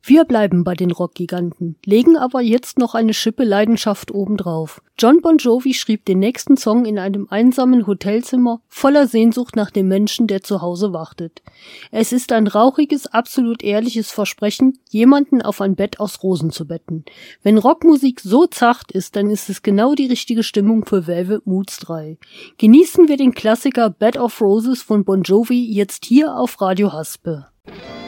Wir bleiben bei den Rockgiganten, legen aber jetzt noch eine Schippe Leidenschaft obendrauf. Jon Bon Jovi schrieb den nächsten Song in einem einsamen Hotelzimmer voller Sehnsucht nach dem Menschen, der zu Hause wartet. Es ist ein rauchiges, absolut ehrliches Versprechen, jemanden auf ein Bett aus Rosen zu betten. Wenn Rockmusik so zart ist, dann ist es genau die richtige Stimmung für Velvet Moods 3. Genießen wir den Klassiker Bed of Roses von Bon Jovi jetzt hier auf Radio Haspe.